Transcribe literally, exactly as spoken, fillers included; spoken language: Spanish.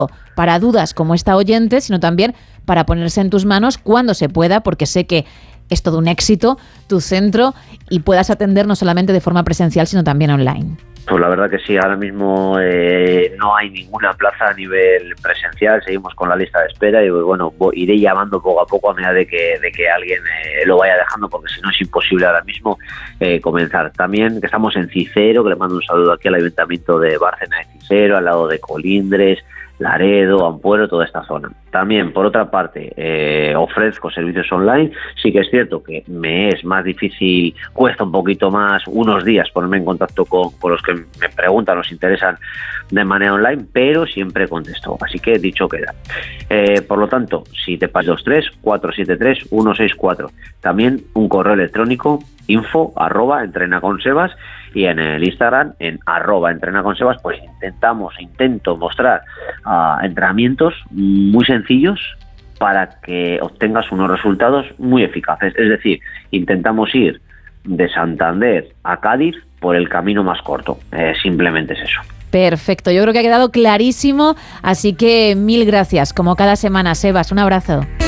para dudas como esta oyente, sino también para ponerse en tus manos cuando se pueda, porque sé que es todo un éxito tu centro y puedas atender no solamente de forma presencial, sino también online. Pues la verdad que sí, ahora mismo eh, no hay ninguna plaza a nivel presencial, seguimos con la lista de espera y bueno, iré llamando poco a poco a medida de que, de que alguien eh, lo vaya dejando, porque si no es imposible ahora mismo eh, comenzar. También que estamos en Cicero, que le mando un saludo aquí al Ayuntamiento de Bárcena de Cicero, al lado de Colindres, Laredo, Ampuero, toda esta zona. También, por otra parte, eh, ofrezco servicios online. Sí que es cierto que me es más difícil, cuesta un poquito más, unos días, ponerme en contacto con, con los que me preguntan, nos interesan de manera online, pero siempre contesto. Así que dicho queda. Eh, por lo tanto, si te pasas dos tres cuatro siete tres uno seis cuatro. También un correo electrónico, info arroba entrenaconsebas, y en el Instagram en arroba entrenaconsebas, pues intentamos, intento mostrar uh, entrenamientos muy sencillos para que obtengas unos resultados muy eficaces. Es decir, intentamos ir de Santander a Cádiz por el camino más corto. Eh, simplemente es eso. Perfecto, yo creo que ha quedado clarísimo, así que mil gracias, como cada semana, Sebas, un abrazo.